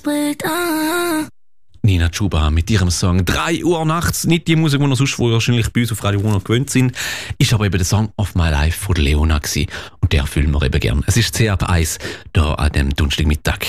Nina Chuba mit ihrem Song 3 Uhr nachts. Nicht die Musik, die wir sonst wahrscheinlich bei uns auf Radio 100 gewöhnt sind, ist aber eben der Song «Of My Life» von Leona gewesen. Und der fühlen wir eben gern. Es ist CRB 1 hier an dem Donnerstagmittag.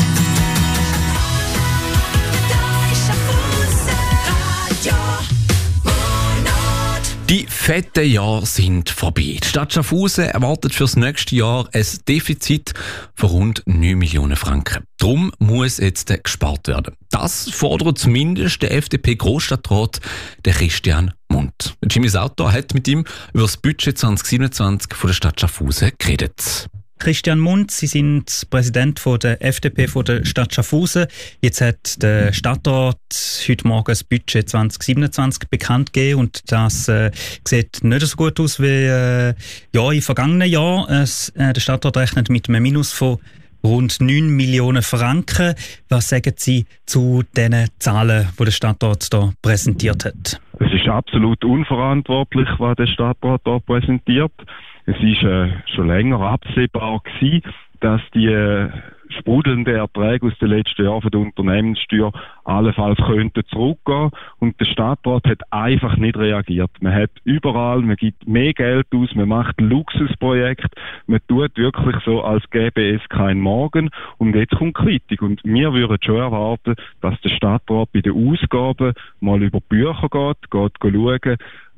Die fetten Jahre sind vorbei. Die Stadt Schaffhausen erwartet für das nächste Jahr ein Defizit von rund 9 Millionen Franken. Darum muss jetzt gespart werden. Das fordert zumindest der FDP-Grossstadtrat, der Christian Mundt. Jimmy Sauter hat mit ihm über das Budget 2027 von der Stadt Schaffhausen geredet. Christian Mundt, Sie sind Präsident von der FDP von der Stadt Schaffhausen. Jetzt hat der Stadtrat heute Morgen das Budget 2027 bekannt gegeben und das sieht nicht so gut aus wie im vergangenen Jahr. Der Stadtrat rechnet mit einem Minus von rund 9 Millionen Franken. Was sagen Sie zu diesen Zahlen, die der Stadtrat hier präsentiert hat? Es ist absolut unverantwortlich, was der Stadtrat hier präsentiert. Es ist schon länger absehbar gewesen, dass die sprudelnden Erträge aus den letzten Jahren von der Unternehmenssteuer allenfalls könnten zurückgehen. Und der Stadtrat hat einfach nicht reagiert. Man hat überall, man gibt mehr Geld aus, man macht Luxusprojekte, man tut wirklich so, als gäbe es keinen Morgen. Und jetzt kommt Kritik. Und wir würden schon erwarten, dass der Stadtrat bei den Ausgaben mal über Bücher geht schauen,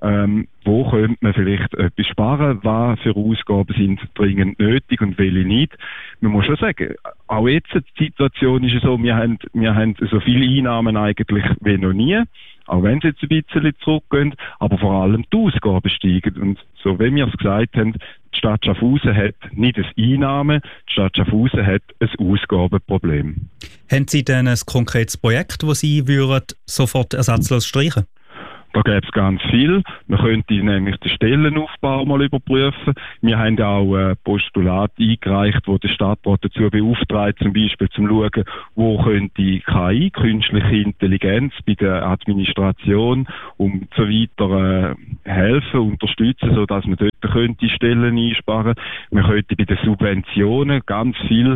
wo könnte man vielleicht etwas sparen, was für Ausgaben sind dringend nötig und welche nicht. Man muss schon sagen, auch jetzt die Situation ist so, wir haben so viele Einnahmen eigentlich wie noch nie, auch wenn sie jetzt ein bisschen zurückgehen, aber vor allem die Ausgaben steigen. Und so wie wir es gesagt haben, die Stadt Schaffhausen hat nicht ein Einnahmen, die Stadt Schaffhausen hat ein Ausgabenproblem. Haben Sie denn ein konkretes Projekt, das Sie sofort ersatzlos streichen? Da gäbe es ganz viel. Man könnte nämlich den Stellenaufbau mal überprüfen. Wir haben auch ein Postulat eingereicht, wo der Stadtrat dazu beauftragt, zum Beispiel zum Schauen, wo könnte KI, künstliche Intelligenz, bei der Administration und so weiter helfen, unterstützen, sodass man dort könnte Stellen einsparen. Man könnte bei den Subventionen ganz viel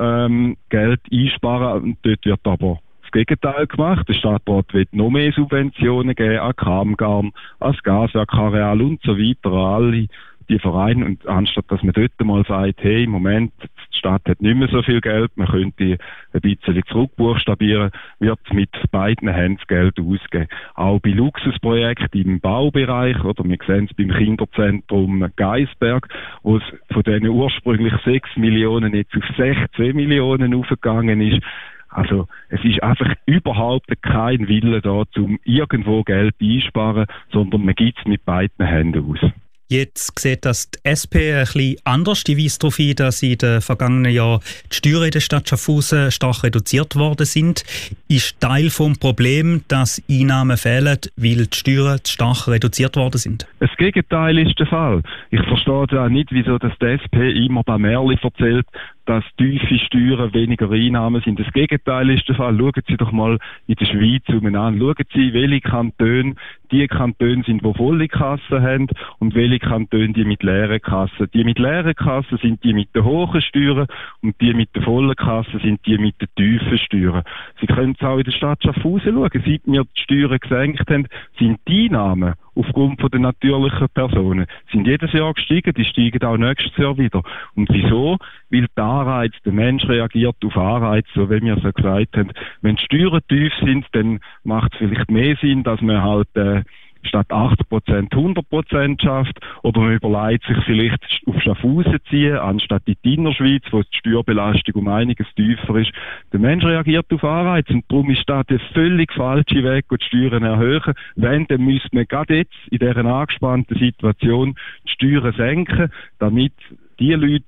Geld einsparen. Und dort wird aber das Gegenteil gemacht. Der Stadtrat will noch mehr Subventionen geben an Kramgarn, an das Gaswerkareal und so weiter, an alle die Vereine. Und anstatt dass man dort mal sagt, hey, im Moment, die Stadt hat nicht mehr so viel Geld, man könnte ein bisschen zurückbuchstabieren, wird mit beiden Händen das Geld ausgeben. Auch bei Luxusprojekten im Baubereich, oder wir sehen es beim Kinderzentrum Geisberg, wo es von diesen ursprünglich 6 Millionen jetzt auf 16 Millionen aufgegangen ist. Also es ist einfach überhaupt kein Wille da, um irgendwo Geld einsparen, sondern man gibt es mit beiden Händen aus. Jetzt sieht das die SP ein bisschen anders. Die weist darauf hin, dass in den vergangenen Jahren die Steuern in der Stadt Schaffhausen stark reduziert worden sind. Ist Teil des Problems, dass Einnahmen fehlen, weil die Steuern zu stark reduziert worden sind? Das Gegenteil ist der Fall. Ich verstehe ja nicht, wieso das die SP immer bei Märli erzählt, dass tiefe Steuern weniger Einnahmen sind. Das Gegenteil ist der Fall. Schauen Sie doch mal in der Schweiz an. Schauen Sie, welche Kantone die Kantone sind, die volle Kassen haben und welche Kantone die mit leeren Kassen. Die mit leeren Kassen sind die mit den hohen Steuern und die mit den vollen Kassen sind die mit den tiefen Steuern. Sie können es auch in der Stadt Schaffhausen schauen. Seit wir die Steuern gesenkt haben, sind die Einnahmen aufgrund von den natürlichen Personen sind jedes Jahr gestiegen, die steigen auch nächstes Jahr wieder. Und wieso? Weil der Anreiz, der Mensch reagiert auf Anreiz, so wie wir es ja gesagt haben. Wenn die Steuern tief sind, dann macht es vielleicht mehr Sinn, dass man halt statt 80% 100% schafft, oder man überlegt sich vielleicht auf Schaffhausen ziehen, anstatt in die Innerschweiz, wo die Steuerbelastung um einiges tiefer ist. Der Mensch reagiert auf Anreiz und darum ist das der völlig falsche Weg, die Steuern erhöhen. Wenn, dann müsste man gerade jetzt in dieser angespannten Situation die Steuern senken, damit die Leute,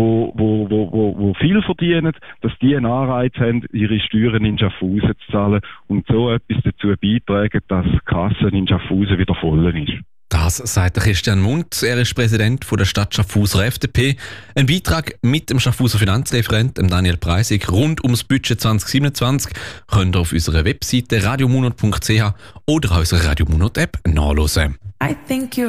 die viel verdienen, dass die einen Anreiz haben, ihre Steuern in Schaffhausen zu zahlen und so etwas dazu beitragen, dass die Kasse in Schaffhausen wieder voll ist. Das sagt Christian Mundt. Er ist Präsident der Stadt Schaffhauser FDP. Ein Beitrag mit dem Schaffhauser Finanzreferent Daniel Preisig rund ums Budget 2027 könnt ihr auf unserer Webseite radiomonat.ch oder unserer Radio Monat App nachhören.